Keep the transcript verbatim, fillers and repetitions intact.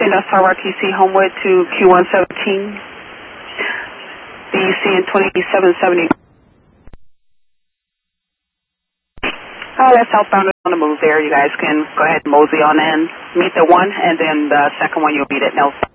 sixteen, that's R R T C Homewood to Q one seventeen. B C and twenty-seven seventy. Oh, that's southbound on the move there. You guys can go ahead and mosey on in, meet the one, and then the second one you'll meet at Nelson.